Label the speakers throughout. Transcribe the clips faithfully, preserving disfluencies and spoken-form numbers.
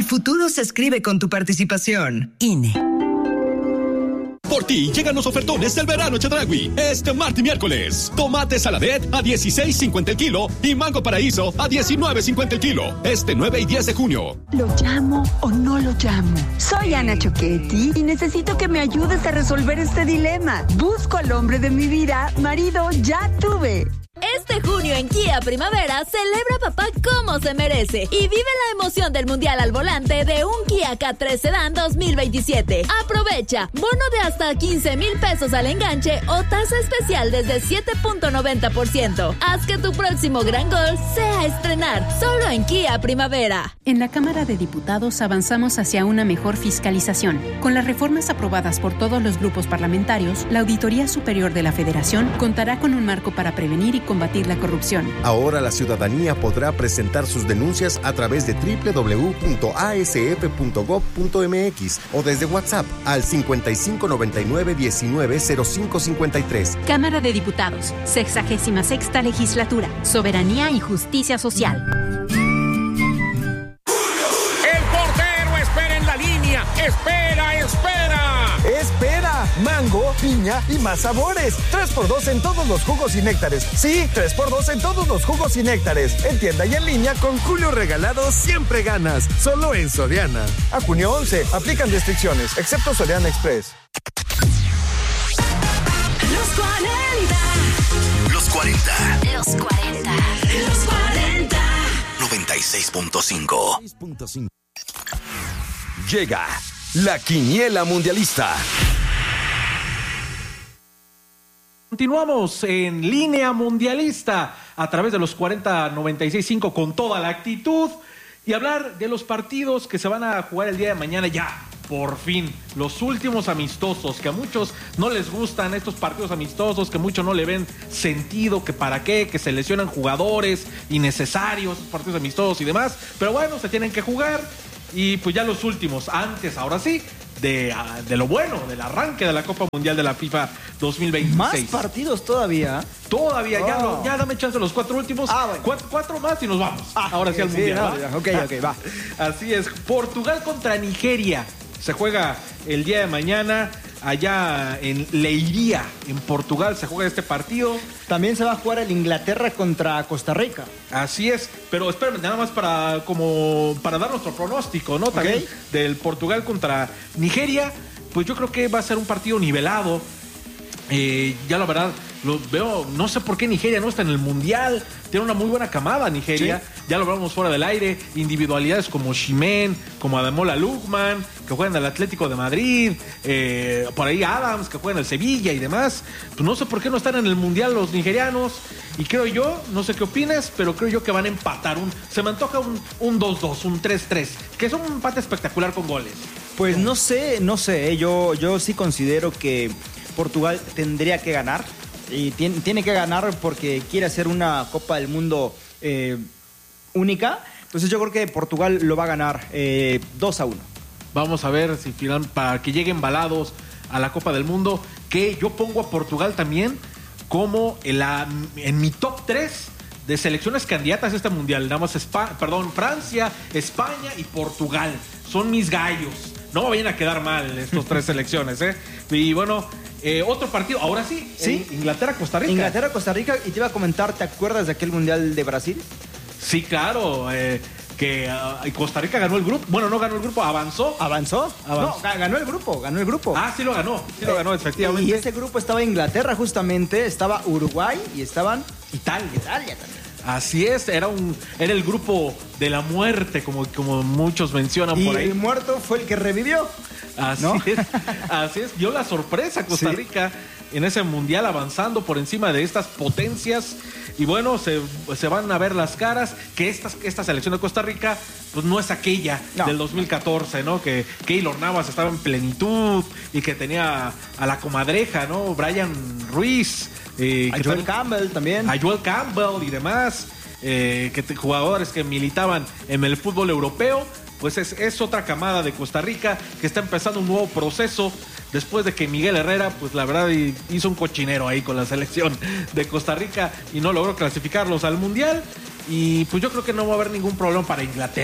Speaker 1: futuro se escribe con tu participación. I N E.
Speaker 2: Por ti llegan los ofertones del verano Chedraui. Este martes y miércoles. Tomate saladet a dieciséis cincuenta el kilo y mango paraíso a diecinueve cincuenta el kilo. Este nueve y diez de junio.
Speaker 3: ¿Lo llamo o no lo llamo? Soy Ana Choquetti y necesito que me ayudes a resolver este dilema. Busco al hombre de mi vida, marido ya tuve.
Speaker 4: Este junio en Kia Primavera, celebra papá como se merece y vive la emoción del Mundial al volante de un Kia K tres Sedan dos mil veintisiete. Aprovecha bono de hasta quince mil pesos al enganche o tasa especial desde siete punto noventa por ciento. Haz que tu próximo gran gol sea estrenar, solo en Kia Primavera.
Speaker 5: En la Cámara de Diputados avanzamos hacia una mejor fiscalización. Con las reformas aprobadas por todos los grupos parlamentarios, la Auditoría Superior de la Federación contará con un marco para prevenir y combatir la corrupción.
Speaker 6: Ahora la ciudadanía podrá presentar sus denuncias a través de doble u doble u doble u punto a s f punto gob punto m x o desde WhatsApp al cincuenta y cinco noventa y nueve diecinueve cero cinco cincuenta y tres.
Speaker 5: Cámara de Diputados, sexagésima sexta legislatura, soberanía y justicia social.
Speaker 7: El portero espera en la línea, espera, espera.
Speaker 8: ¡Espera! Mango, piña y más sabores. tres por dos en todos los jugos y néctares. Sí, tres por dos en todos los jugos y néctares. En tienda y en línea con Julio Regalado siempre ganas. Solo en Soriana. A junio once, aplican restricciones, excepto Soriana Express.
Speaker 9: Los cuarenta.
Speaker 10: Los cuarenta.
Speaker 9: Los cuarenta. Los cuarenta.
Speaker 10: noventa y seis punto cinco.
Speaker 11: Llega la Quiniela Mundialista.
Speaker 12: Continuamos en Línea Mundialista a través de los cuarenta noventa y seis punto cinco con toda la actitud y hablar de los partidos que se van a jugar el día de mañana ya. Por fin, los últimos amistosos, que a muchos no les gustan estos partidos amistosos, que muchos no le ven sentido, que para qué, que se lesionan jugadores innecesarios, partidos amistosos y demás, pero bueno, se tienen que jugar. Y pues ya los últimos, antes, ahora sí, de, de lo bueno, del arranque de la Copa Mundial de la FIFA dos mil veintiséis.
Speaker 13: ¿Más partidos todavía?
Speaker 12: Todavía,
Speaker 13: oh.
Speaker 12: ya, lo, ya dame chance los cuatro últimos.
Speaker 13: Ah, bueno.
Speaker 12: cuatro, cuatro más y nos vamos.
Speaker 13: Ah,
Speaker 12: ahora sí al
Speaker 13: sí,
Speaker 12: Mundial.
Speaker 13: No,
Speaker 12: ¿va?
Speaker 13: ok, ok, va.
Speaker 12: Así es, Portugal contra Nigeria. Se juega el día de mañana allá en Leiria, en Portugal, se juega este partido.
Speaker 13: También se va a jugar el Inglaterra contra Costa Rica.
Speaker 12: Así es, pero espérame, nada más para como para dar nuestro pronóstico, ¿no? También okay. Del Portugal contra Nigeria, pues yo creo que va a ser un partido nivelado. Eh, ya la verdad, lo veo, no sé por qué Nigeria no está en el Mundial. Tiene una muy buena camada Nigeria, ¿sí? Ya lo hablamos fuera del aire. Individualidades como Osimhen, como Ademola Lookman, que juegan en el Atlético de Madrid, eh, por ahí Adams, que juega en el Sevilla y demás. Pues no sé por qué no están en el Mundial los nigerianos. Y creo yo, no sé qué opinas, pero creo yo que van a empatar. Un, se me antoja un, un dos dos, un tres tres, que es un empate espectacular con goles.
Speaker 13: Pues no sé, no sé, yo, yo sí considero que Portugal tendría que ganar. Y tiene, tiene que ganar porque quiere hacer una Copa del Mundo eh, única. Entonces yo creo que Portugal lo va a ganar eh, dos a uno.
Speaker 12: Vamos a ver si final, para que lleguen embalados a la Copa del Mundo, que yo pongo a Portugal también como en, la, en mi top tres de selecciones candidatas a este Mundial. Nada más Espa- perdón, Francia, España y Portugal. Son mis gallos. No me vayan a quedar mal estos tres selecciones, ¿eh? Y bueno, eh, otro partido, ahora sí,
Speaker 13: ¿Sí?
Speaker 12: Inglaterra-Costa Rica.
Speaker 13: Inglaterra-Costa Rica, y te iba a comentar, ¿te acuerdas de aquel Mundial de Brasil?
Speaker 12: Sí, claro, eh, que uh, Costa Rica ganó el grupo. Bueno, no ganó el grupo, avanzó.
Speaker 13: ¿Avanzó?
Speaker 12: Avanzó.
Speaker 13: No, ganó el grupo, ganó el grupo.
Speaker 12: Ah, sí lo ganó, sí lo ganó, efectivamente.
Speaker 13: Y ese grupo estaba Inglaterra justamente, estaba Uruguay y estaban
Speaker 12: Italia.
Speaker 13: Italia también.
Speaker 12: Así es, era un era el grupo de la muerte, como, como muchos mencionan
Speaker 13: y
Speaker 12: por ahí.
Speaker 13: Y el muerto fue el que revivió.
Speaker 12: Así
Speaker 13: ¿no?
Speaker 12: es, así es. Dio la sorpresa Costa Rica sí. en ese mundial, avanzando por encima de estas potencias. Y bueno, se, se van a ver las caras, que esta, esta selección de Costa Rica pues no es aquella no. del dos mil catorce, ¿no? Que Keylor Navas estaba en plenitud y que tenía a la comadreja, ¿no? Brian Ruiz.
Speaker 13: Eh, a
Speaker 12: que
Speaker 13: Joel
Speaker 12: también,
Speaker 13: Campbell también.
Speaker 12: A Joel Campbell y demás. Eh, que te, jugadores que militaban en el fútbol europeo. Pues es, es otra camada de Costa Rica que está empezando un nuevo proceso después de que Miguel Herrera, pues la verdad hizo un cochinero ahí con la selección de Costa Rica y no logró clasificarlos al Mundial. Y pues yo creo que no va a haber ningún problema para Inglaterra.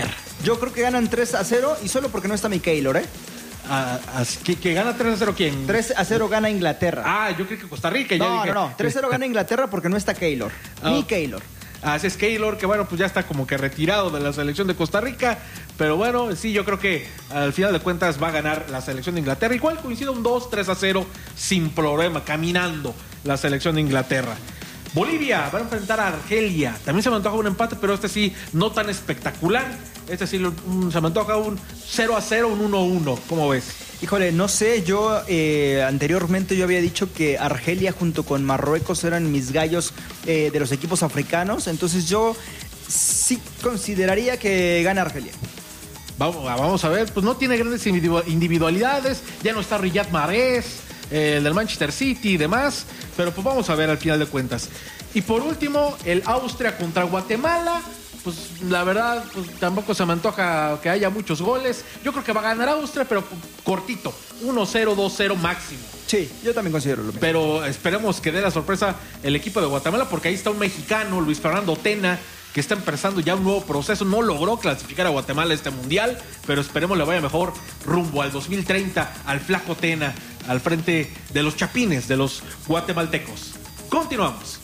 Speaker 13: Yo creo que ganan tres a cero y solo porque no está mi Keylor, ¿eh?
Speaker 12: Ah, ¿que, ¿Que gana tres a cero quién?
Speaker 13: tres a cero gana Inglaterra.
Speaker 12: Ah, yo creo que Costa Rica.
Speaker 13: No,
Speaker 12: ya dije.
Speaker 13: no, no. tres a cero gana Inglaterra porque no está Keylor.
Speaker 12: Ah.
Speaker 13: Ni Keylor.
Speaker 12: Así es, Keylor, que bueno, pues ya está como que retirado de la selección de Costa Rica. Pero bueno, sí, yo creo que al final de cuentas va a ganar la selección de Inglaterra. Igual coincide un dos tres a cero sin problema, caminando la selección de Inglaterra. Bolivia va a enfrentar a Argelia. También se me antoja un empate, pero este sí no tan espectacular. Este sí un, se me antoja un cero a cero, un uno a uno. ¿Cómo ves?
Speaker 13: Híjole, no sé, yo eh, anteriormente yo había dicho que Argelia junto con Marruecos eran mis gallos eh, de los equipos africanos, entonces yo sí consideraría que gana Argelia.
Speaker 12: Vamos, vamos a ver, pues no tiene grandes individualidades, ya no está Riyad Mahrez, eh, el del Manchester City y demás, pero pues vamos a ver al final de cuentas. Y por último, el Austria contra Guatemala. Pues la verdad, pues tampoco se me antoja que haya muchos goles. Yo creo que va a ganar Austria, pero cortito. uno cero, dos cero máximo.
Speaker 13: Sí, yo también considero lo mismo.
Speaker 12: Pero esperemos que dé la sorpresa el equipo de Guatemala, porque ahí está un mexicano, Luis Fernando Tena, que está empezando ya un nuevo proceso. No logró clasificar a Guatemala a este mundial, pero esperemos le vaya mejor rumbo al dos mil treinta, al flaco Tena, al frente de los chapines, de los guatemaltecos. Continuamos.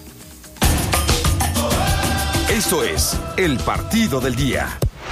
Speaker 11: Esto es el partido del día.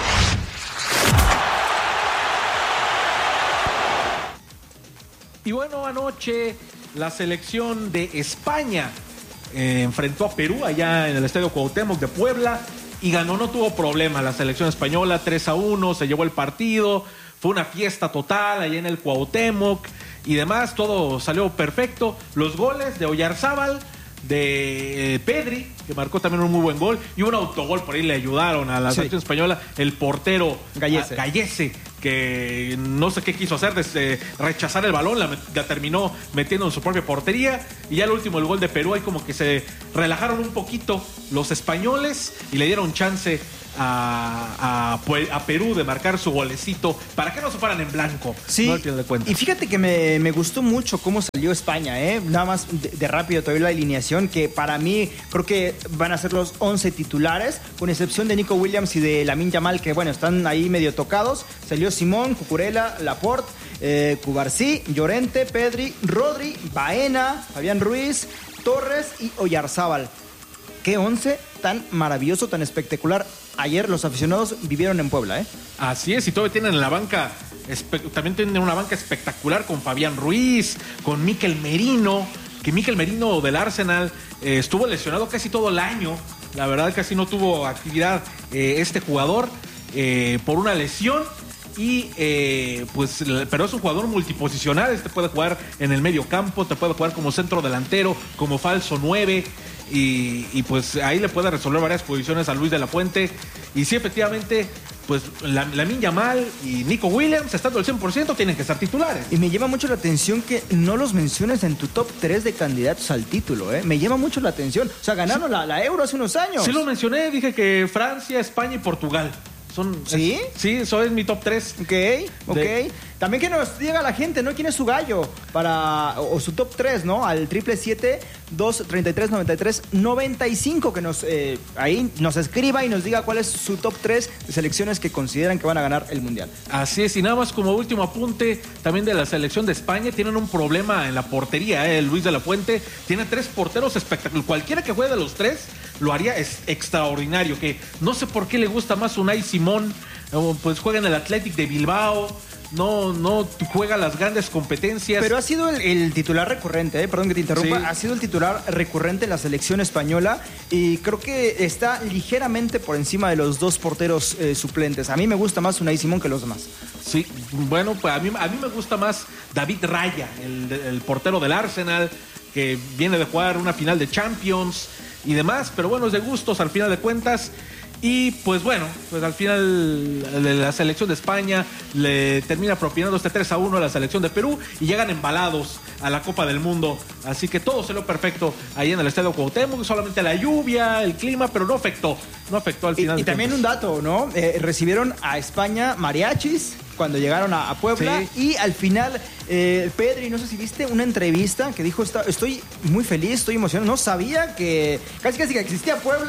Speaker 12: Y bueno, anoche la selección de España eh, enfrentó a Perú allá en el Estadio Cuauhtémoc de Puebla y ganó, no tuvo problema la selección española, tres a uno, se llevó el partido, fue una fiesta total allá en el Cuauhtémoc y demás, todo salió perfecto. Los goles de Oyarzábal, de eh, Pedri, que marcó también un muy buen gol, y un autogol por ahí le ayudaron a la sí. selección española, el portero Gallese. Gallese, que no sé qué quiso hacer, desde rechazar el balón, la, la terminó metiendo en su propia portería, y ya el último, el gol de Perú, ahí como que se relajaron un poquito los españoles y le dieron chance A, a, a Perú de marcar su golecito para que no se fueran en blanco.
Speaker 13: Sí,
Speaker 12: no de cuenta.
Speaker 13: Y fíjate que me, me gustó mucho cómo salió España, ¿eh? Nada más de, de rápido te doy la alineación, que para mí creo que van a ser los once titulares, con excepción de Nico Williams y de Lamine Yamal, que bueno, están ahí medio tocados. Salió Simón, Cucurella, Laporte, eh, Cubarsí, Llorente, Pedri, Rodri, Baena, Fabián Ruiz, Torres y Oyarzábal. Qué once tan maravilloso, tan espectacular. Ayer los aficionados vivieron en Puebla, ¿eh?
Speaker 12: Así es, y todavía tienen la banca, también tienen una banca espectacular con Fabián Ruiz, con Mikel Merino, que Mikel Merino del Arsenal eh, estuvo lesionado casi todo el año. La verdad casi no tuvo actividad eh, este jugador eh, por una lesión. Y eh, pues, pero es un jugador multiposicional. Este puede jugar en el medio campo, te puede jugar como centro delantero, como falso nueve. Y, y pues ahí le puede resolver varias posiciones a Luis de la Fuente. Y sí, efectivamente, pues Lamine Yamal y Nico Williams, estando al cien por ciento, tienen que ser titulares.
Speaker 13: Y me llama mucho la atención que no los menciones en tu top tres de candidatos al título, ¿eh? Me llama mucho la atención. O sea, ganaron sí. la, la Euro hace unos años.
Speaker 12: Sí lo mencioné, dije que Francia, España y Portugal. Son,
Speaker 13: ¿Sí?
Speaker 12: Es, sí, eso es mi top tres.
Speaker 13: Ok, ok. De... También que nos diga la gente, ¿no? ¿Quién es su gallo? Para, o, o su top tres, ¿no? Al triple siete, dos, treinta y tres, noventa y tres, noventa y cinco. Que nos, eh, ahí nos escriba y nos diga cuál es su top tres de selecciones que consideran que van a ganar el Mundial.
Speaker 12: Así es, y nada más como último apunte también de la selección de España, tienen un problema en la portería, ¿eh? Luis de la Fuente tiene tres porteros espectaculares. Cualquiera que juegue de los tres lo haría es extraordinario, que no sé por qué le gusta más Unai Simón, pues juega en el Athletic de Bilbao, no, no juega las grandes competencias.
Speaker 13: Pero ha sido el, el titular recurrente, ¿eh? Perdón que te interrumpa, sí. Ha sido el titular recurrente en la selección española y creo que está ligeramente por encima de los dos porteros eh, suplentes. A mí me gusta más Unai Simón que los demás.
Speaker 12: Sí, bueno, pues a mí, a mí me gusta más David Raya, el, el portero del Arsenal, que viene de jugar una final de Champions y demás, pero bueno, es de gustos al final de cuentas. Y pues bueno, pues al final la selección de España le termina propinando este tres a uno a la selección de Perú y llegan embalados a la Copa del Mundo. Así que todo salió perfecto ahí en el Estadio Cuauhtémoc, solamente la lluvia, el clima, pero no afectó, no afectó al final.
Speaker 13: Y, y también un dato, ¿no? Eh, recibieron a España mariachis cuando llegaron a, a Puebla, sí. Y al final eh, Pedri, no sé si viste una entrevista que dijo, estoy muy feliz, estoy emocionado, no sabía que casi casi que existía Puebla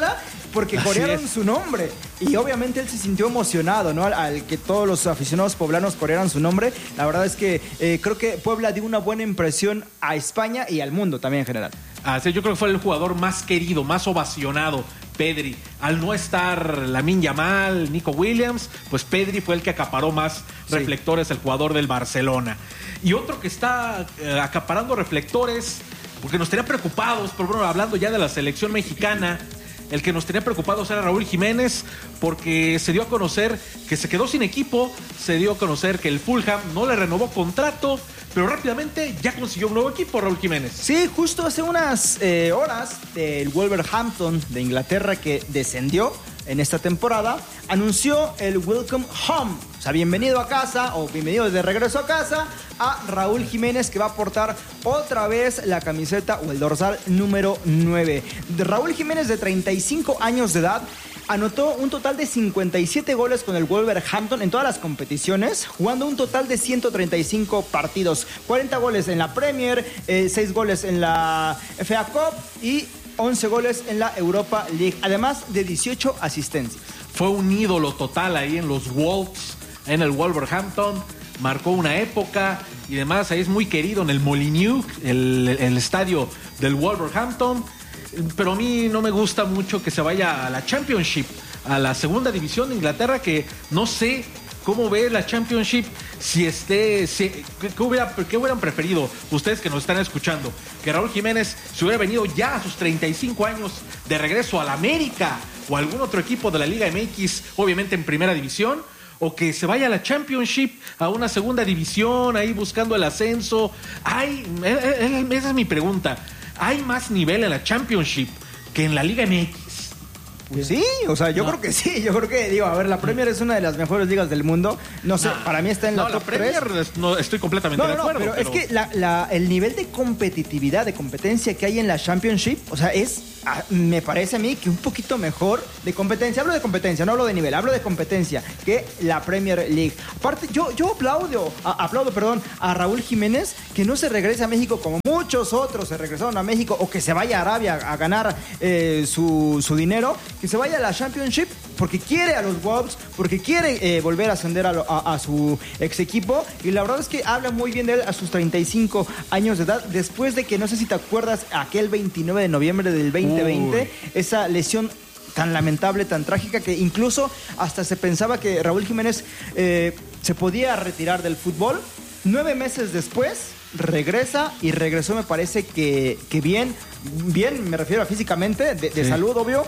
Speaker 13: porque corearon su nombre. Y obviamente él se sintió emocionado, ¿no? Al, al que todos los aficionados poblanos corearan su nombre. La verdad es que eh, creo que Puebla dio una buena impresión a España y al mundo también en general.
Speaker 12: Así, yo creo que fue el jugador más querido, más ovacionado, Pedri. Al no estar Lamine Yamal, Nico Williams, pues Pedri fue el que acaparó más sí. reflectores, el jugador del Barcelona. Y otro que está eh, acaparando reflectores, porque nos tenía preocupados, por ejemplo, hablando ya de la selección mexicana, el que nos tenía preocupados era Raúl Jiménez, porque se dio a conocer que se quedó sin equipo, se dio a conocer que el Fulham no le renovó contrato, pero rápidamente ya consiguió un nuevo equipo, Raúl Jiménez.
Speaker 13: Sí, justo hace unas eh, horas, el Wolverhampton de Inglaterra, que descendió en esta temporada, anunció el Welcome Home, o sea, bienvenido a casa o bienvenido de regreso a casa a Raúl Jiménez, que va a portar otra vez la camiseta o el dorsal número nueve. De Raúl Jiménez, de treinta y cinco años de edad, anotó un total de cincuenta y siete goles con el Wolverhampton en todas las competiciones, jugando un total de ciento treinta y cinco partidos, cuarenta goles en la Premier, eh, seis goles en la F A Cup y once goles en la Europa League, además de dieciocho asistencias.
Speaker 12: Fue un ídolo total ahí en los Wolves, en el Wolverhampton, marcó una época y demás, ahí es muy querido en el Molineux, el, el estadio del Wolverhampton, pero a mí no me gusta mucho que se vaya a la Championship, a la segunda división de Inglaterra, que no sé cómo ve la Championship, si esté, si, ¿qué, hubiera, ¿qué hubieran preferido ustedes que nos están escuchando? Que Raúl Jiménez se hubiera venido ya a sus treinta y cinco años de regreso al América o a algún otro equipo de la Liga M X, obviamente en primera división, o que se vaya a la Championship, a una segunda división, ahí buscando el ascenso. Hay, esa es mi pregunta, ¿hay más nivel en la Championship que en la Liga M X?
Speaker 13: Pues sí, o sea, yo no. creo que sí, yo creo que, digo, a ver, la Premier es una de las mejores ligas del mundo, no sé, no, para mí está en la
Speaker 12: no,
Speaker 13: top
Speaker 12: la Premier
Speaker 13: tres.
Speaker 12: No, estoy completamente
Speaker 13: no,
Speaker 12: de
Speaker 13: no,
Speaker 12: acuerdo.
Speaker 13: Pero, pero es que la, la, el nivel de competitividad, de competencia que hay en la Championship, o sea, es, a, me parece a mí que un poquito mejor de competencia, hablo de competencia, no hablo de nivel, hablo de competencia, que la Premier League. Aparte, yo, yo aplaudo, a, aplaudo, perdón, a Raúl Jiménez, que no se regrese a México como muchos otros se regresaron a México, o que se vaya a Arabia a ganar eh, su, su dinero, que se vaya a la Championship porque quiere a los Wolves, porque quiere eh, volver a ascender a, lo, a, a su ex equipo, y la verdad es que habla muy bien de él a sus treinta y cinco años de edad, después de que, no sé si te acuerdas, aquel veintinueve de noviembre del veinte veinte, Uy. esa lesión tan lamentable, tan trágica, que incluso hasta se pensaba que Raúl Jiménez eh, se podía retirar del fútbol. Nueve meses después regresa, y regresó, me parece que, que bien, bien, me refiero a físicamente, de, de sí. salud, obvio,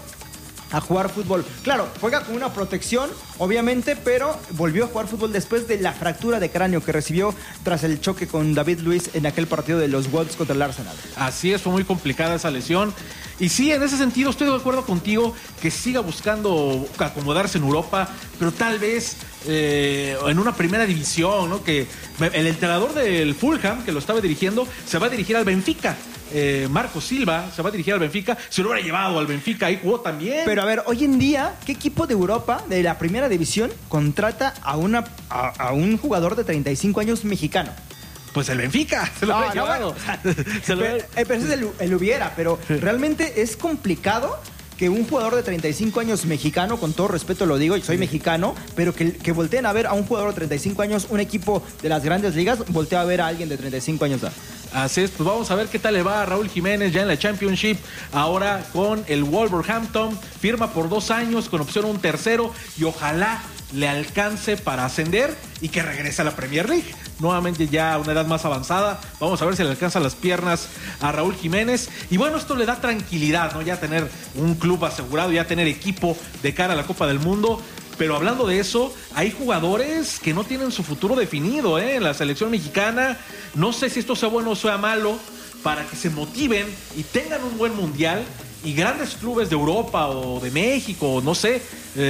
Speaker 13: a jugar fútbol. Claro, juega con una protección, obviamente, pero volvió a jugar fútbol después de la fractura de cráneo que recibió tras el choque con David Luiz en aquel partido de los Wolves contra el Arsenal.
Speaker 12: Así es, fue muy complicada esa lesión. Y sí, en ese sentido estoy de acuerdo contigo, que siga buscando acomodarse en Europa, pero tal vez eh, en una primera división, ¿no? Que el entrenador del Fulham, que lo estaba dirigiendo, se va a dirigir al Benfica. Eh, Marco Silva se va a dirigir al Benfica, se lo hubiera llevado al Benfica, ahí jugó también.
Speaker 13: Pero a ver, hoy en día, ¿qué equipo de Europa, de la primera división, contrata a, una, a, a un jugador de treinta y cinco años mexicano?
Speaker 12: Pues el Benfica, se lo
Speaker 13: no,
Speaker 12: hubiera
Speaker 13: no,
Speaker 12: llevado.
Speaker 13: Bueno, se lo... pero, pero ese es el, el hubiera, pero realmente es complicado que un jugador de treinta y cinco años mexicano, con todo respeto lo digo, y soy sí. mexicano, pero que, que volteen a ver a un jugador de treinta y cinco años, un equipo de las grandes ligas, voltea a ver a alguien de treinta y cinco años.
Speaker 12: Así es, pues vamos a ver qué tal le va a Raúl Jiménez ya en la Championship, ahora con el Wolverhampton, firma por dos años con opción a un tercero, y ojalá le alcance para ascender y que regrese a la Premier League. Nuevamente ya a una edad más avanzada. Vamos a ver si le alcanzan las piernas a Raúl Jiménez. Y bueno, esto le da tranquilidad, ¿no? Ya tener un club asegurado, ya tener equipo de cara a la Copa del Mundo. Pero hablando de eso, hay jugadores que no tienen su futuro definido, ¿eh? En la selección mexicana. No sé si esto sea bueno o sea malo, para que se motiven y tengan un buen mundial. Y grandes clubes de Europa o de México, no sé,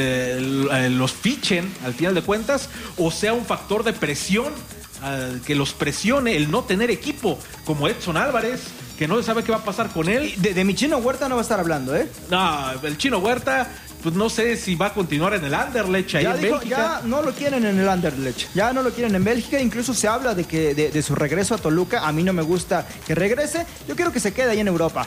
Speaker 12: eh, los fichen al final de cuentas, o sea un factor de presión, eh, que los presione el no tener equipo, como Edson Álvarez, que no se sabe qué va a pasar con él.
Speaker 13: De, de mi Chino Huerta no va a estar hablando, ¿eh?
Speaker 12: No, el Chino Huerta, pues no sé si va a continuar en el Anderlecht ahí
Speaker 13: ya
Speaker 12: en
Speaker 13: dijo,
Speaker 12: Bélgica.
Speaker 13: Ya no lo quieren en el Anderlecht, ya no lo quieren en Bélgica, incluso se habla de que de, de su regreso a Toluca. A mí no me gusta que regrese, yo quiero que se quede ahí en Europa.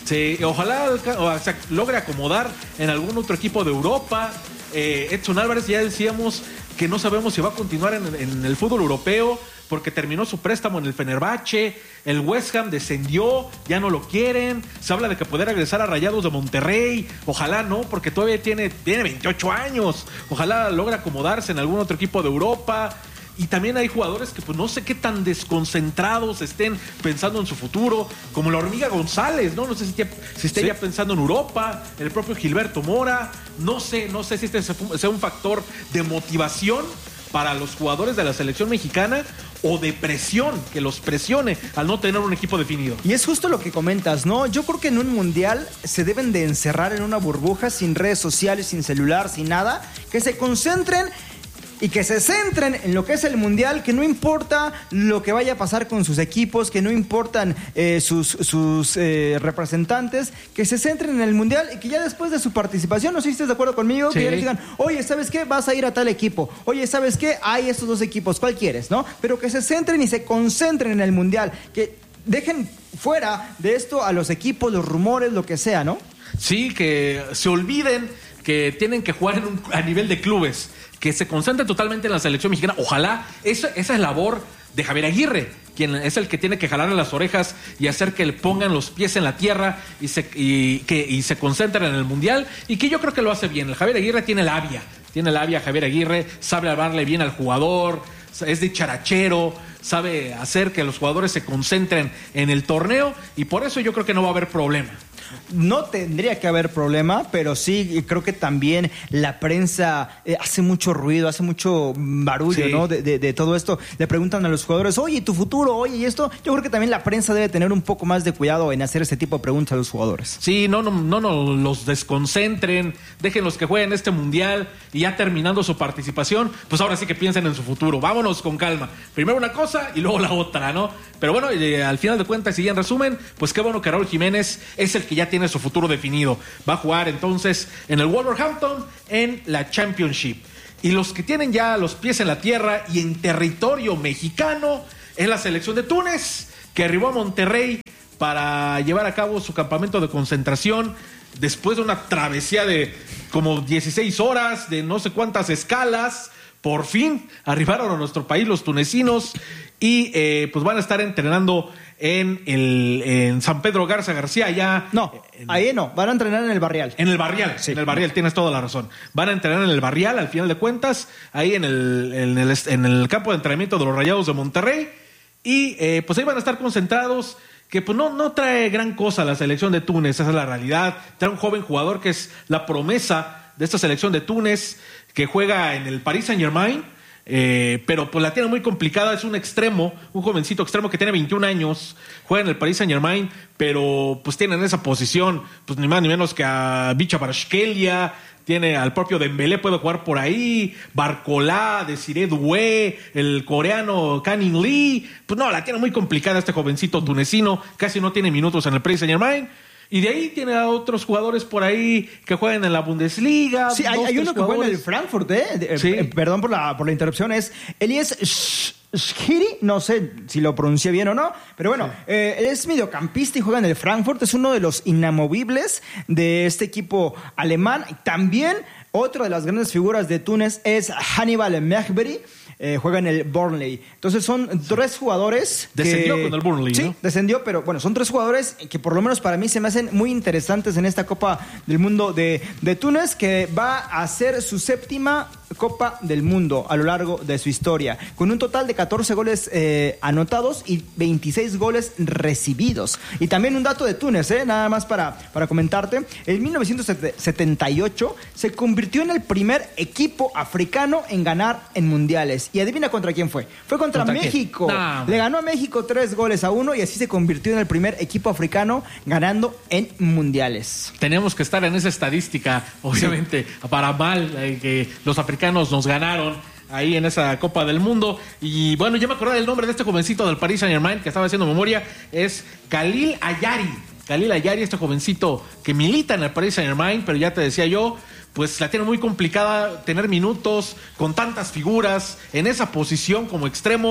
Speaker 12: Sí, ojalá o sea, logre acomodar en algún otro equipo de Europa. Eh, Edson Álvarez, ya decíamos que no sabemos si va a continuar en, en el fútbol europeo porque terminó su préstamo en el Fenerbahce, el West Ham descendió, ya no lo quieren, se habla de que puede regresar a Rayados de Monterrey, ojalá no, porque todavía tiene, tiene veintiocho años, ojalá logre acomodarse en algún otro equipo de Europa. Y también hay jugadores que pues no sé qué tan desconcentrados estén pensando en su futuro, como la Hormiga González, ¿no? No sé si, te, si esté sí. ya pensando en Europa, el propio Gilberto Mora, no sé, no sé si este sea un factor de motivación para los jugadores de la selección mexicana o de presión, que los presione al no tener un equipo definido.
Speaker 13: Y es justo lo que comentas, ¿no? Yo creo que en un mundial se deben de encerrar en una burbuja sin redes sociales, sin celular, sin nada, que se concentren y que se centren en lo que es el mundial, que no importa lo que vaya a pasar con sus equipos, que no importan eh, sus, sus eh, representantes, que se centren en el mundial y que ya después de su participación, no sé si estás de acuerdo conmigo, sí. que ya les digan, oye, ¿sabes qué? Vas a ir a tal equipo. Oye, ¿sabes qué? Hay estos dos equipos, ¿cuál quieres? ¿No? Pero que se centren y se concentren en el mundial, que dejen fuera de esto a los equipos, los rumores, lo que sea, ¿no?
Speaker 12: Sí, que se olviden que tienen que jugar en un, a nivel de clubes, que se concentren totalmente en la selección mexicana. Ojalá, esa, esa es labor de Javier Aguirre, quien es el que tiene que jalarle las orejas y hacer que le pongan los pies en la tierra y se, y, que, y se concentren en el mundial, y que yo creo que lo hace bien. El Javier Aguirre tiene labia, tiene labia Javier Aguirre, sabe hablarle bien al jugador, es dicharachero, sabe hacer que los jugadores se concentren en el torneo, y por eso yo creo que no va a haber problema.
Speaker 13: No tendría que haber problema, pero sí creo que también la prensa eh, hace mucho ruido, hace mucho barullo, sí. ¿no? De, de, de todo esto. Le preguntan a los jugadores, oye, ¿tu futuro? Oye, ¿y esto? Yo creo que también la prensa debe tener un poco más de cuidado en hacer este tipo de preguntas a los jugadores.
Speaker 12: Sí, no, no, no, no los desconcentren, déjenlos que jueguen este mundial y ya terminando su participación, pues ahora sí que piensen en su futuro. Vámonos con calma. Primero una cosa y luego la otra, ¿no? Pero bueno, eh, al final de cuentas, y en resumen, pues qué bueno que Raúl Jiménez es el que ya tiene su futuro definido. Va a jugar entonces en el Wolverhampton en la Championship. Y los que tienen ya los pies en la tierra y en territorio mexicano es la selección de Túnez, que arribó a Monterrey para llevar a cabo su campamento de concentración después de una travesía de como dieciséis horas, de no sé cuántas escalas. Por fin arribaron a nuestro país los tunecinos y eh, pues van a estar entrenando en el en San Pedro Garza García, allá.
Speaker 13: No, en, ahí no, van a entrenar en el Barrial.
Speaker 12: En el Barrial, sí. En el Barrial, tienes toda la razón. Van a entrenar en el Barrial, al final de cuentas, ahí en el, en el, en el campo de entrenamiento de los Rayados de Monterrey. Y eh, pues ahí van a estar concentrados, que pues no, no trae gran cosa la selección de Túnez, esa es la realidad. Trae un joven jugador que es la promesa de esta selección de Túnez, que juega en el Paris Saint-Germain. Eh, pero pues la tiene muy complicada, es un extremo, un jovencito extremo que tiene veintiún años, juega en el Paris Saint-Germain, pero pues tiene en esa posición pues ni más ni menos que a Bicha Barashkelia, tiene al propio Dembélé, puede jugar por ahí, Barcolá, Desiré Doué, el coreano Canning Lee, pues no, la tiene muy complicada este jovencito tunecino, casi no tiene minutos en el Paris Saint-Germain. Y de ahí tiene a otros jugadores por ahí que juegan en la Bundesliga.
Speaker 13: Sí, hay, hay uno que juega en el Frankfurt, ¿eh? Sí. eh perdón por la, por la interrupción, es Elias Schiri, no sé si lo pronuncié bien o no, pero bueno, sí. eh, es mediocampista y juega en el Frankfurt, es uno de los inamovibles de este equipo alemán. También otra de las grandes figuras de Túnez es Hannibal Mejberi. Eh, juega en el Burnley. Entonces son tres jugadores.
Speaker 12: Descendió
Speaker 13: que,
Speaker 12: con el Burnley,
Speaker 13: sí,
Speaker 12: ¿no?
Speaker 13: descendió, pero bueno, son tres jugadores que por lo menos para mí se me hacen muy interesantes en esta Copa del Mundo de, de Túnez, que va a ser su séptima Copa del Mundo a lo largo de su historia, con un total de catorce goles eh, anotados y veintiséis goles recibidos. Y también un dato de Túnez, eh, nada más para, para comentarte. En mil novecientos setenta y ocho se convirtió en el primer equipo africano en ganar en mundiales. Y adivina contra quién fue. Fue contra, ¿Contra México. No, Le ganó a México tres goles a uno y así se convirtió en el primer equipo africano ganando en mundiales.
Speaker 12: Tenemos que estar en esa estadística, obviamente, sí. para mal, eh, que los africanos nos ganaron ahí en esa Copa del Mundo. Y bueno, ya me acordé del nombre de este jovencito del Paris Saint-Germain que estaba haciendo memoria. Es Khalil Ayari. Khalil Ayari, este jovencito que milita en el Paris Saint-Germain, pero ya te decía yo, pues la tiene muy complicada tener minutos con tantas figuras en esa posición como extremo.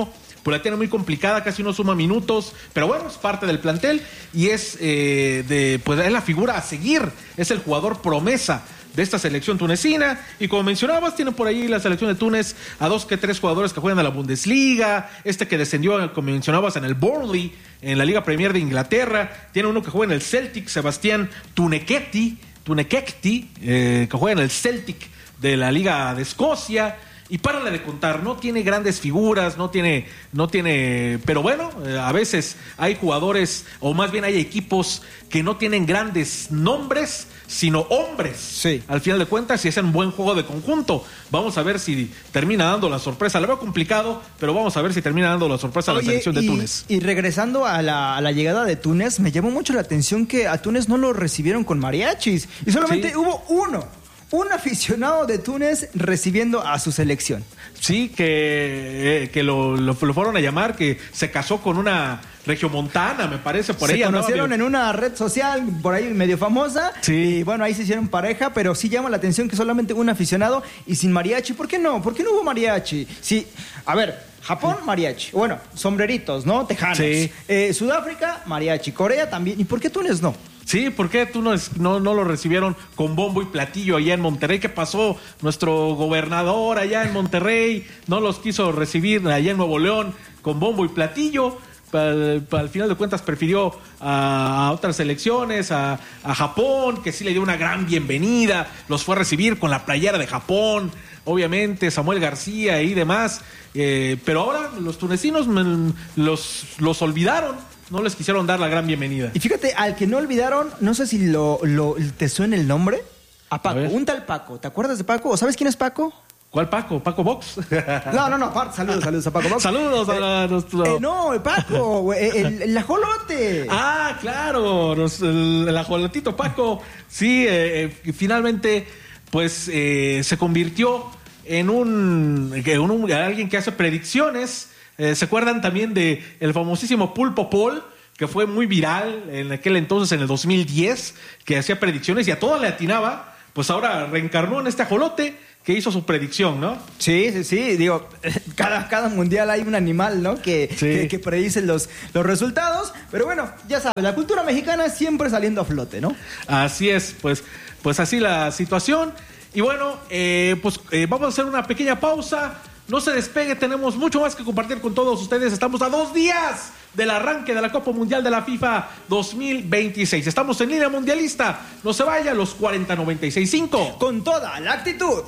Speaker 12: pues la tiene muy complicada, casi no suma minutos, pero bueno, es parte del plantel y es eh, de pues es la figura a seguir, es el jugador promesa de esta selección tunecina, y como mencionabas, tienen por ahí la selección de Túnez a dos que tres jugadores que juegan a la Bundesliga, este que descendió, como mencionabas, en el Burnley, en la Liga Premier de Inglaterra, tiene uno que juega en el Celtic, Sebastián Tuneketi, Tunekekti, eh, que juega en el Celtic de la Liga de Escocia. Y párale de contar, no tiene grandes figuras, no tiene, no tiene, pero bueno, eh, a veces hay jugadores, o más bien hay equipos que no tienen grandes nombres, sino hombres.
Speaker 13: Sí.
Speaker 12: Al final de cuentas, si es un buen juego de conjunto, vamos a ver si termina dando la sorpresa. Lo veo complicado, pero vamos a ver si termina dando la sorpresa a la
Speaker 13: Oye,
Speaker 12: selección de
Speaker 13: y,
Speaker 12: Túnez.
Speaker 13: Y regresando a la, a la llegada de Túnez, me llamó mucho la atención que a Túnez no lo recibieron con mariachis, y solamente
Speaker 12: Sí.
Speaker 13: hubo uno. Un aficionado de Túnez recibiendo a su selección.
Speaker 12: Sí, que, eh, que lo, lo, lo fueron a llamar, que se casó con una regiomontana, me parece, por ahí.
Speaker 13: Se conocieron
Speaker 12: medio...
Speaker 13: en una red social por ahí medio famosa.
Speaker 12: Sí.
Speaker 13: Y bueno, ahí se hicieron pareja, pero sí llama la atención que solamente un aficionado y sin mariachi. ¿Por qué no? ¿Por qué no hubo mariachi? Sí, a ver, Japón, mariachi. Bueno, sombreritos, ¿no? Tejanos.
Speaker 12: Sí.
Speaker 13: Eh, Sudáfrica, mariachi. Corea también. ¿Y por qué Túnez no?
Speaker 12: Sí, ¿por qué tú no, no, no lo recibieron con bombo y platillo allá en Monterrey? ¿Qué pasó? Nuestro gobernador allá en Monterrey no los quiso recibir allá en Nuevo León con bombo y platillo. Al, al final de cuentas prefirió a, a otras selecciones, a, a Japón, que sí le dio una gran bienvenida, los fue a recibir con la playera de Japón, obviamente, Samuel García y demás, eh, pero ahora los tunecinos me, los, los olvidaron. No les quisieron dar la gran bienvenida.
Speaker 13: Y fíjate, al que no olvidaron, no sé si lo, lo te suena el nombre, a Paco,
Speaker 12: A
Speaker 13: un tal Paco. ¿Te acuerdas de Paco? ¿O sabes quién es Paco?
Speaker 12: ¿Cuál Paco? ¿Paco Box?
Speaker 13: No, no, no, saludos, saludos a Paco Box.
Speaker 12: Saludos a la,
Speaker 13: eh,
Speaker 12: nuestro...
Speaker 13: eh, no, Paco, güey, el, el ajolote.
Speaker 12: Ah, claro, nos, el, el ajolotito Paco. Sí, eh, eh, finalmente, pues, eh, se convirtió en un, en un alguien que hace predicciones. Eh, ¿Se acuerdan también de el famosísimo Pulpo Paul, que fue muy viral en aquel entonces, en el dos mil diez, que hacía predicciones y a todas le atinaba? Pues ahora reencarnó en este ajolote que hizo su predicción, ¿no?
Speaker 13: Sí, sí, sí, digo, cada, cada mundial hay un animal, ¿no? Que,
Speaker 12: Sí.
Speaker 13: que, que predice los, los resultados, pero bueno, ya sabes, la cultura mexicana siempre saliendo a flote, ¿no?
Speaker 12: Así es, pues, pues así la situación. Y bueno, eh, pues eh, vamos a hacer una pequeña pausa. No se despegue, tenemos mucho más que compartir con todos ustedes. Estamos a dos días del arranque de la Copa Mundial de la FIFA dos mil veintiséis. Estamos en línea mundialista. No se vaya, los cuarenta noventa y seis cinco.
Speaker 13: Con toda la actitud.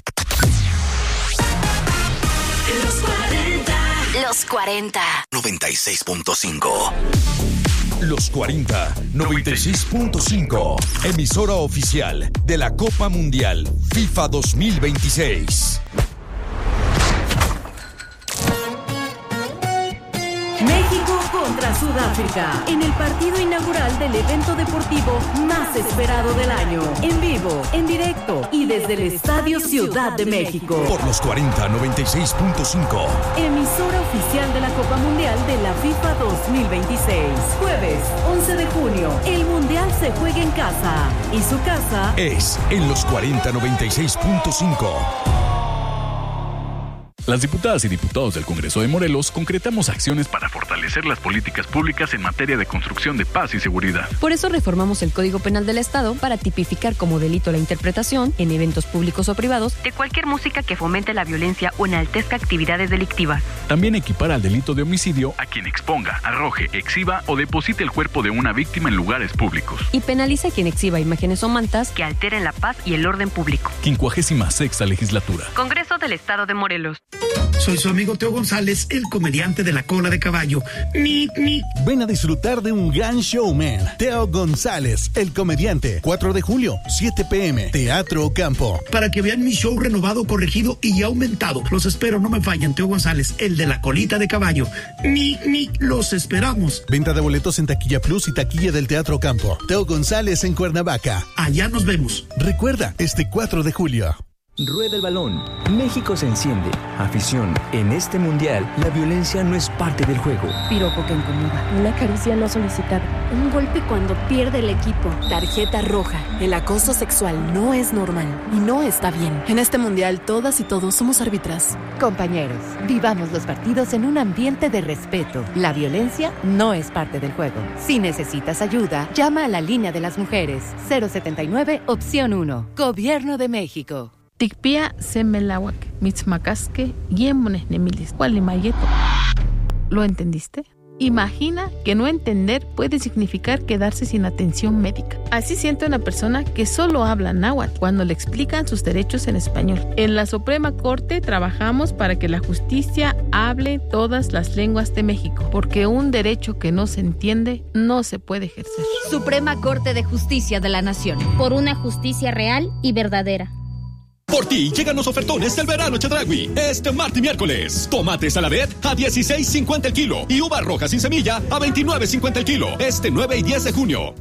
Speaker 9: Los cuarenta. Los cuarenta.
Speaker 10: noventa y seis punto cinco.
Speaker 11: Los cuarenta, noventa y seis punto cinco. Emisora oficial de la Copa Mundial FIFA dos mil veintiséis.
Speaker 4: México contra Sudáfrica en el partido inaugural del evento deportivo más esperado del año. En vivo, en directo y desde el Estadio Ciudad de México.
Speaker 11: Por los cuarenta, noventa y seis punto cinco.
Speaker 4: Emisora oficial de la Copa Mundial de la FIFA dos mil veintiséis. Jueves, once de junio, el Mundial se juega en casa. Y su casa
Speaker 11: Es en los cuarenta, noventa y seis punto cinco.
Speaker 14: Las diputadas y diputados del Congreso de Morelos concretamos acciones para fortalecer las políticas públicas en materia de construcción de paz y seguridad.
Speaker 15: Por eso reformamos el Código Penal del Estado para tipificar como delito la interpretación, en eventos públicos o privados, de cualquier música que fomente la violencia o enaltezca actividades delictivas.
Speaker 14: También equipara al delito de homicidio a quien exponga, arroje, exhiba o deposite el cuerpo de una víctima en lugares públicos.
Speaker 15: Y penaliza a quien exhiba imágenes o mantas que alteren la paz y el orden público.
Speaker 14: Quincuagésima sexta legislatura.
Speaker 15: Congreso del Estado de Morelos.
Speaker 16: Soy su amigo Teo González, el comediante de la cola de caballo. Ni, ni.
Speaker 17: Ven a disfrutar de un gran showman. Teo González, el comediante. cuatro de julio, siete pm, Teatro Campo.
Speaker 16: Para que vean mi show renovado, corregido y aumentado. Los espero, no me fallan. Teo González, el de la colita de caballo. Ni, ni. Los esperamos.
Speaker 17: Venta de boletos en Taquilla Plus y Taquilla del Teatro Campo. Teo González en Cuernavaca.
Speaker 16: Allá nos vemos.
Speaker 17: Recuerda, este cuatro de julio.
Speaker 18: Rueda el balón. México se enciende. Afición. En este mundial, la violencia no es parte del juego.
Speaker 19: Piropo que incomoda. Una caricia no solicitada. Un golpe cuando pierde el equipo. Tarjeta roja. El acoso sexual no es normal y no está bien. En este mundial, todas y todos somos árbitras.
Speaker 20: Compañeros, vivamos los partidos en un ambiente de respeto. La violencia no es parte del juego. Si necesitas ayuda, llama a la línea de las mujeres. cero setenta y nueve, opción uno. Gobierno de México.
Speaker 21: Tikpia semelawak, mitzmacasque, yemones nemilis, gualimayeto. ¿Lo entendiste? Imagina que no entender puede significar quedarse sin atención médica. Así siente una persona que solo habla náhuatl cuando le explican sus derechos en español. En la Suprema Corte trabajamos para que la justicia hable todas las lenguas de México, porque un derecho que no se entiende no se puede ejercer.
Speaker 22: Suprema Corte de Justicia de la Nación. Por una justicia real y verdadera.
Speaker 2: Por ti llegan los ofertones del verano Chedraui. Este martes y miércoles. Tomate saladet a dieciséis cincuenta el kilo y uvas rojas sin semilla a veintinueve cincuenta el kilo. Este nueve y diez de junio.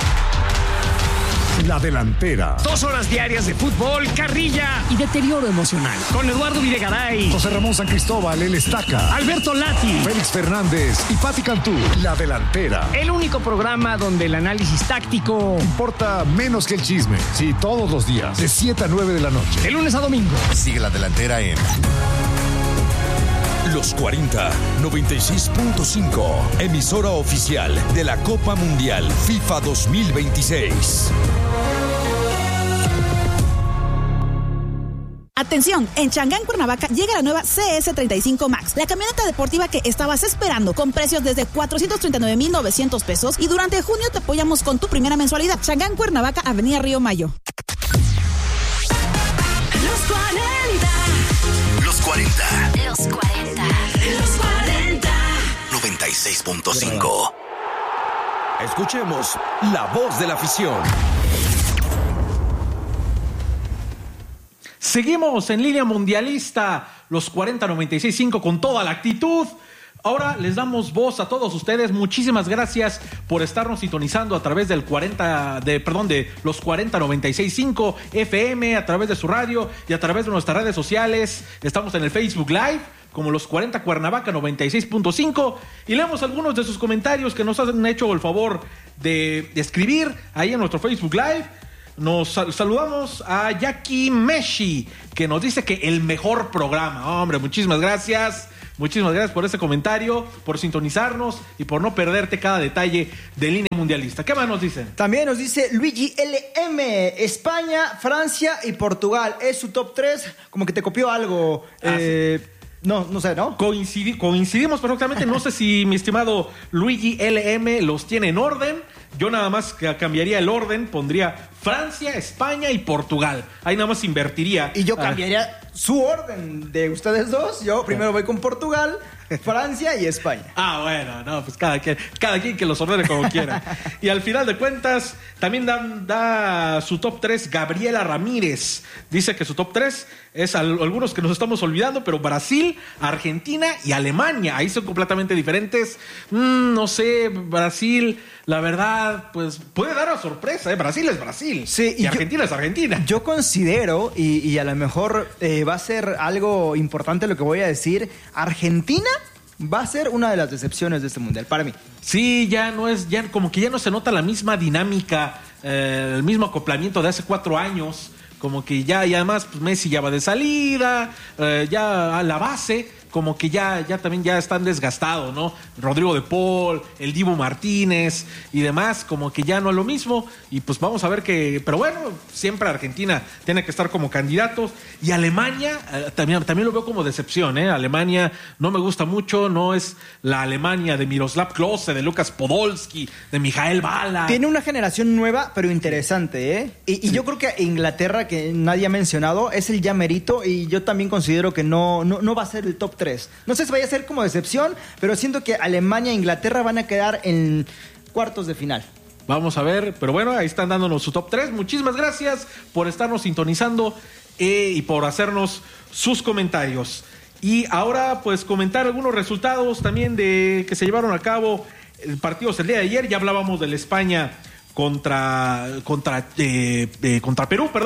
Speaker 23: La Delantera.
Speaker 7: Dos horas diarias de fútbol, carrilla y deterioro emocional. Con Eduardo Videgaray,
Speaker 23: José Ramón San Cristóbal, el Estaca,
Speaker 7: Alberto Lati,
Speaker 23: Félix Fernández y Pati Cantú. La Delantera.
Speaker 7: El único programa donde el análisis táctico
Speaker 23: importa menos que el chisme. Sí, todos los días, de siete a nueve de la noche.
Speaker 7: De lunes a domingo.
Speaker 23: Sigue La Delantera en
Speaker 11: Los cuarenta, noventa y seis punto cinco, emisora oficial de la Copa Mundial FIFA dos mil veintiséis.
Speaker 24: Atención, en Changán, Cuernavaca, llega la nueva C S treinta y cinco Max, la camioneta deportiva que estabas esperando, con precios desde cuatrocientos treinta y nueve mil novecientos pesos, y durante junio te apoyamos con tu primera mensualidad. Changán, Cuernavaca, Avenida Río Mayo.
Speaker 9: Los cuarenta.
Speaker 10: Los cuarenta.
Speaker 9: Los cuarenta. Los cuarenta.
Speaker 10: noventa y seis punto cinco.
Speaker 18: Escuchemos la voz de la afición.
Speaker 12: Seguimos en línea mundialista, los cuarenta noventa y seis punto cinco con toda la actitud. Ahora les damos voz a todos ustedes. Muchísimas gracias por estarnos sintonizando a través del cuarenta, de, perdón, de los cuarenta noventa y seis punto cinco F M, a través de su radio y a través de nuestras redes sociales. Estamos en el Facebook Live como los cuarenta Cuernavaca noventa y seis punto cinco, y leemos algunos de sus comentarios que nos han hecho el favor de, de escribir ahí en nuestro Facebook Live. Nos sal- saludamos a Jackie Meshi, que nos dice que el mejor programa. Hombre, muchísimas gracias. Muchísimas gracias por ese comentario, por sintonizarnos y por no perderte cada detalle de línea mundialista. ¿Qué más nos dicen?
Speaker 13: También nos dice Luigi L M, España, Francia y Portugal. Es su top tres, como que te copió algo.
Speaker 12: Ah,
Speaker 13: eh, sí. No, no sé, ¿no?
Speaker 12: Coincidi- coincidimos perfectamente. No sé si mi estimado Luigi L M los tiene en orden. Yo nada más cambiaría el orden, pondría Francia, España y Portugal. Ahí nada más invertiría.
Speaker 13: Y yo cambiaría ah. su orden de ustedes dos. Yo primero voy con Portugal, Francia y España.
Speaker 12: Ah, bueno, no, pues cada quien, cada quien que los ordene como quiera. Y al final de cuentas, también da, da su top tres Gabriela Ramírez. Dice que su top tres es al, algunos que nos estamos olvidando, pero Brasil, Argentina y Alemania. Ahí son completamente diferentes. Mm, no sé, Brasil, la verdad, pues puede dar una sorpresa, ¿eh? Brasil es Brasil.
Speaker 13: Sí,
Speaker 12: y, y Argentina
Speaker 13: yo,
Speaker 12: es Argentina.
Speaker 13: Yo considero, y, y a lo mejor eh, va a ser algo importante lo que voy a decir, Argentina va a ser una de las decepciones de este mundial, para mí.
Speaker 12: Sí, ya no es, ya como que ya no se nota la misma dinámica, eh, el mismo acoplamiento de hace cuatro años. Como que ya, y además pues Messi ya va de salida, eh, ya a la base, como que ya, ya también ya están desgastados, ¿no? Rodrigo de Paul, el Dibu Martínez y demás, como que ya no es lo mismo. Y pues vamos a ver que, pero bueno, siempre Argentina tiene que estar como candidatos. Y Alemania, eh, también, también lo veo como decepción, ¿eh? Alemania no me gusta mucho, no es la Alemania de Miroslav Klose, de Lucas Podolski, de Mijael Bala.
Speaker 13: Tiene una generación nueva, pero interesante, ¿eh? Y, y sí. Yo creo que Inglaterra, que nadie ha mencionado, es el ya merito, y yo también considero que no, no, no va a ser el top tres. No sé si vaya a ser como decepción, pero siento que Alemania e Inglaterra van a quedar en cuartos de final.
Speaker 12: Vamos a ver, pero bueno, ahí están dándonos su top tres. Muchísimas gracias por estarnos sintonizando eh, y por hacernos sus comentarios. Y ahora, pues, comentar algunos resultados también de que se llevaron a cabo el partidos el día de ayer. Ya hablábamos de la España contra, contra, eh, eh, contra Perú, perdón.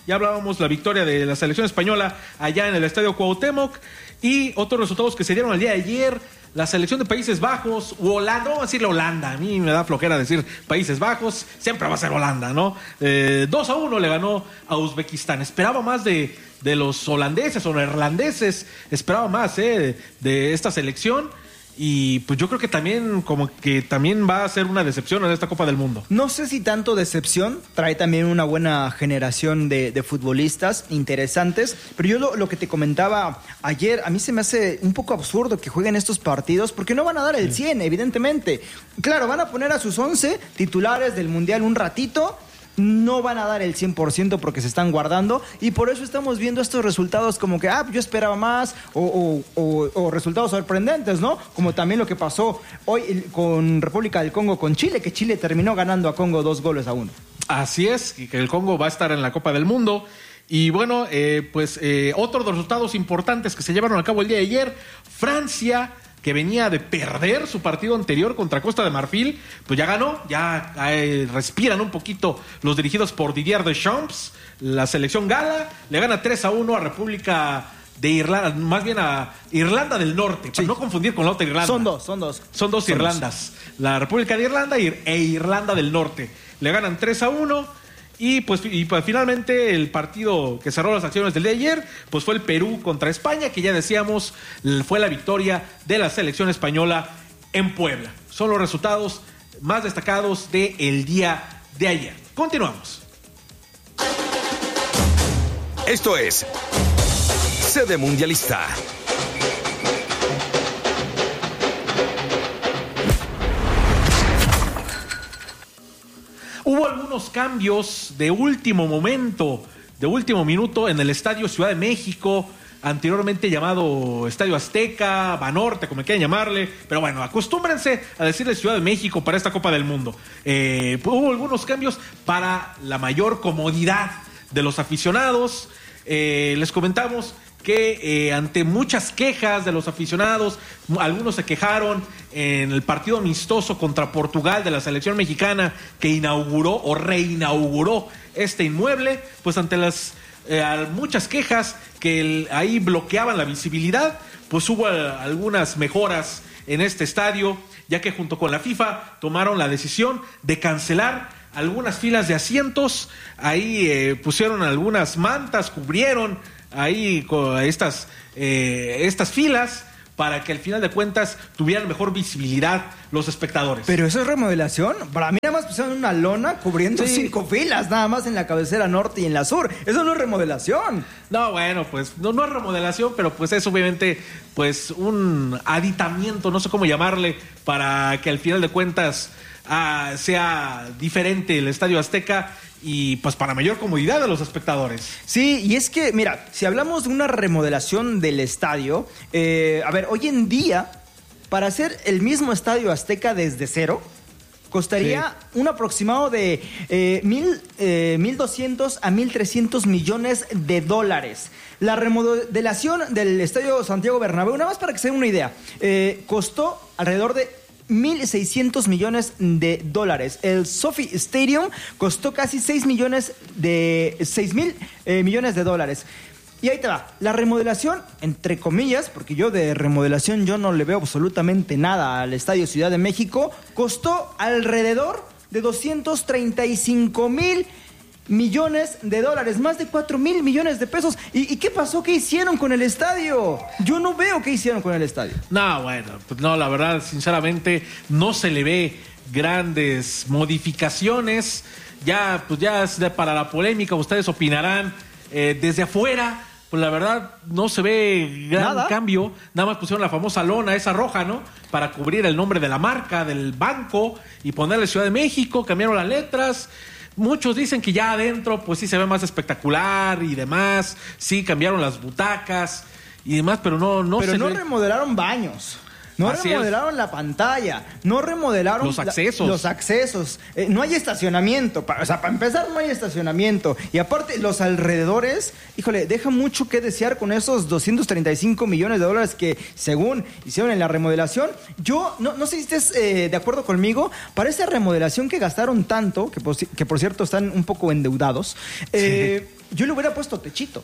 Speaker 12: Ya hablábamos la victoria de la selección española allá en el Estadio Cuauhtémoc. Y otros resultados que se dieron el día de ayer, la selección de Países Bajos, o Holanda, vamos a decirle Holanda, a mí me da flojera decir Países Bajos, siempre va a ser Holanda, ¿no? Eh, dos a uno le ganó a Uzbekistán. Esperaba más de, de los holandeses o neerlandeses, esperaba más eh, de esta selección. Y pues yo creo que también como que también va a ser una decepción en esta Copa del Mundo.
Speaker 13: No sé si tanto decepción, trae también una buena generación de, de futbolistas interesantes, pero yo lo, lo que te comentaba ayer, a mí se me hace un poco absurdo que jueguen estos partidos porque no van a dar el cien, evidentemente. Claro, van a poner a sus once titulares del Mundial un ratito, no van a dar el cien por ciento porque se están guardando y por eso estamos viendo estos resultados como que, ah, yo esperaba más o, o, o, o resultados sorprendentes, ¿no? Como también lo que pasó hoy con República del Congo con Chile, que Chile terminó ganando a Congo dos goles a uno.
Speaker 12: Así es, y que el Congo va a estar en la Copa del Mundo. Y bueno, eh, pues eh, otro de los resultados importantes que se llevaron a cabo el día de ayer, Francia, que venía de perder su partido anterior contra Costa de Marfil, pues ya ganó, ya eh, respiran un poquito los dirigidos por Didier Deschamps. La selección gala le gana tres a uno a República de Irlanda, más bien a Irlanda del Norte, para sí. no confundir con la otra Irlanda.
Speaker 13: Son dos, son dos.
Speaker 12: Son dos son Irlandas, dos. La República de Irlanda e Irlanda del Norte. Le ganan tres a uno. Y pues, y pues finalmente el partido que cerró las acciones del día de ayer pues fue el Perú contra España, que ya decíamos fue la victoria de la selección española en Puebla. Son los resultados más destacados del día de ayer. Continuamos.
Speaker 11: Esto es Sede Mundialista.
Speaker 12: Hubo algunos cambios de último momento, de último minuto en el Estadio Ciudad de México, anteriormente llamado Estadio Azteca, Banorte, como quieran llamarle, pero bueno, acostúmbrense a decirle Ciudad de México para esta Copa del Mundo. Eh, hubo algunos cambios para la mayor comodidad de los aficionados. Eh, les comentamos que eh, ante muchas quejas de los aficionados, algunos se quejaron en el partido amistoso contra Portugal de la selección mexicana que inauguró o reinauguró este inmueble, pues ante las eh, muchas quejas que el, ahí bloqueaban la visibilidad, pues hubo eh, algunas mejoras en este estadio, ya que junto con la FIFA tomaron la decisión de cancelar algunas filas de asientos, ahí eh, pusieron algunas mantas, cubrieron ahí con estas, eh, estas filas para que al final de cuentas tuvieran mejor visibilidad los espectadores.
Speaker 13: ¿Pero eso es remodelación? Para mí nada más pusieron una lona cubriendo sí. cinco filas, nada más en la cabecera norte y en la sur. Eso no es remodelación.
Speaker 12: No, bueno, pues no, no es remodelación, pero pues es obviamente pues un aditamiento, no sé cómo llamarle, para que al final de cuentas ah, sea diferente el Estadio Azteca y pues para mayor comodidad de los espectadores.
Speaker 13: Sí, y es que, mira, si hablamos de una remodelación del estadio, eh, a ver, hoy en día, para hacer el mismo Estadio Azteca desde cero, costaría sí. un aproximado de eh, mil, eh, mil doscientos a mil trescientos millones de dólares. La remodelación del Estadio Santiago Bernabéu, nada más para que se den una idea, eh, costó alrededor de mil seiscientos millones de dólares. El SoFi Stadium costó casi seis millones de seis mil eh, millones de dólares. Y ahí te va, la remodelación, entre comillas, porque yo de remodelación yo no le veo absolutamente nada al Estadio Ciudad de México, costó alrededor de doscientos treinta y cinco mil millones de dólares, más de cuatro mil millones de pesos. ¿Y, ¿Y qué pasó? ¿Qué hicieron con el estadio? Yo no veo qué hicieron con el estadio.
Speaker 12: No, bueno, pues no, la verdad, sinceramente, no se le ve grandes modificaciones. Ya, pues ya es de, para la polémica, ustedes opinarán eh, desde afuera. Pues la verdad no se ve gran ¿Nada? cambio. Nada más pusieron la famosa lona, esa roja, ¿no? Para cubrir el nombre de la marca, del banco y ponerle Ciudad de México. Cambiaron las letras. Muchos dicen que ya adentro pues sí se ve más espectacular y demás. Sí, cambiaron las butacas y demás, pero no, no
Speaker 13: pero
Speaker 12: se
Speaker 13: no
Speaker 12: ve.
Speaker 13: remodelaron baños. No Así remodelaron es. la pantalla, no remodelaron
Speaker 12: los accesos.
Speaker 13: La, los accesos. Eh, no hay estacionamiento. Pa, o sea, para empezar, no hay estacionamiento. Y aparte, los alrededores, híjole, deja mucho que desear con esos doscientos treinta y cinco millones de dólares que, según hicieron en la remodelación. Yo, no, no sé si estés eh, de acuerdo conmigo, para esa remodelación que gastaron tanto, que por, que por cierto están un poco endeudados, eh, sí. yo le hubiera puesto techito.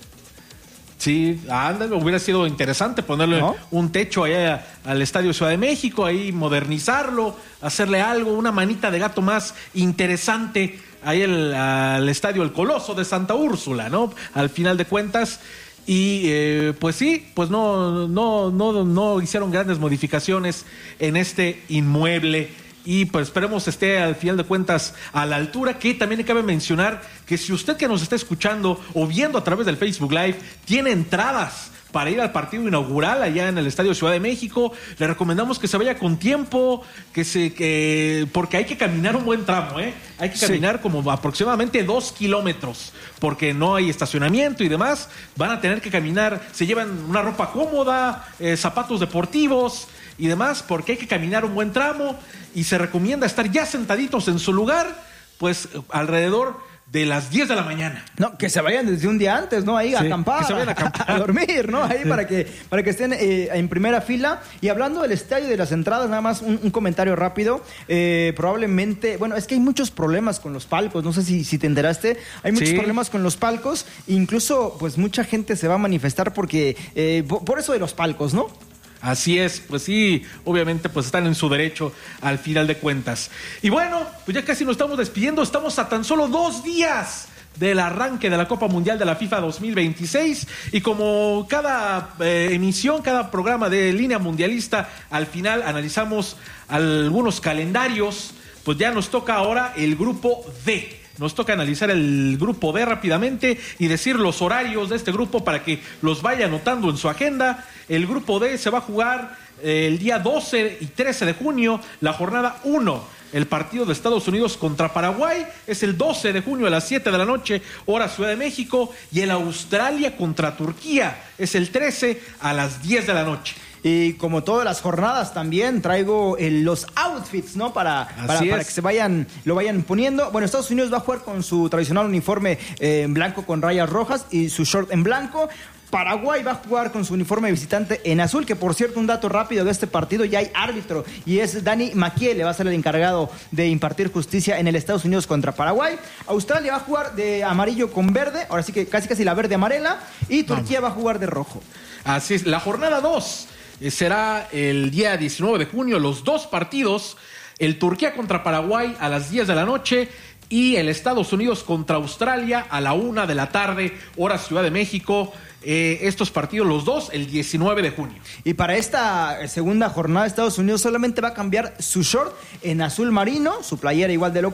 Speaker 12: Sí, ándale, hubiera sido interesante ponerle ¿no? un techo allá al Estadio Ciudad de México, ahí modernizarlo, hacerle algo, una manita de gato más interesante ahí el, al Estadio El Coloso de Santa Úrsula, ¿no? Al final de cuentas. Y eh, pues sí, pues no, no, no, no hicieron grandes modificaciones en este inmueble. Y pues esperemos esté al final de cuentas a la altura, que también cabe mencionar que si usted que nos está escuchando o viendo a través del Facebook Live tiene entradas para ir al partido inaugural allá en el Estadio Ciudad de México, le recomendamos que se vaya con tiempo, que se, que, porque hay que caminar un buen tramo, ¿eh? Hay que caminar sí. como aproximadamente dos kilómetros, porque no hay estacionamiento y demás, van a tener que caminar, se llevan una ropa cómoda, eh, zapatos deportivos y demás, porque hay que caminar un buen tramo y se recomienda estar ya sentaditos en su lugar, pues alrededor de las diez de la mañana.
Speaker 13: No, que se vayan desde un día antes, ¿no? Ahí sí, a acampar,
Speaker 12: que se vayan a, acampar.
Speaker 13: a dormir, ¿no? Ahí sí. para que para que estén eh, en primera fila. Y hablando del estadio y de las entradas, nada más un, un comentario rápido. Eh, probablemente, bueno, es que hay muchos problemas con los palcos, no sé si, si te enteraste. Hay muchos sí. problemas con los palcos. Incluso, pues, mucha gente se va a manifestar porque, eh, por, por eso de los palcos, ¿no?
Speaker 12: Así es, pues sí, obviamente pues están en su derecho al final de cuentas. Y bueno, pues ya casi nos estamos despidiendo, estamos a tan solo dos días del arranque de la Copa Mundial de la FIFA dos mil veintiséis y como cada eh, emisión, cada programa de Línea Mundialista, al final analizamos algunos calendarios, pues ya nos toca ahora el grupo D. Nos toca analizar el grupo D rápidamente y decir los horarios de este grupo para que los vaya anotando en su agenda. El grupo D se va a jugar eh, el día doce y trece de junio, la jornada uno. El partido de Estados Unidos contra Paraguay es el doce de junio a las siete de la noche, hora Ciudad de México. Y el Australia contra Turquía es el trece a las diez de la noche.
Speaker 13: Y como todas las jornadas también traigo el, los outfits, ¿no? Para, para, para que se vayan, lo vayan poniendo. Bueno, Estados Unidos va a jugar con su tradicional uniforme eh, en blanco con rayas rojas y su short en blanco. Paraguay va a jugar con su uniforme visitante en azul, que por cierto, un dato rápido de este partido, ya hay árbitro y es Dani Maquiele, va a ser el encargado de impartir justicia en el Estados Unidos contra Paraguay. Australia va a jugar de amarillo con verde, ahora sí que casi casi la verde amarela, y Turquía Vamos. va a jugar de rojo.
Speaker 12: Así es, la jornada dos será el día diecinueve de junio, los dos partidos, el Turquía contra Paraguay a las diez de la noche y el Estados Unidos contra Australia a la una de la tarde, hora Ciudad de México. Eh, estos partidos, los dos, el diecinueve de junio.
Speaker 13: Y para esta segunda jornada, Estados Unidos solamente va a cambiar su short en azul marino, su playera igual de local.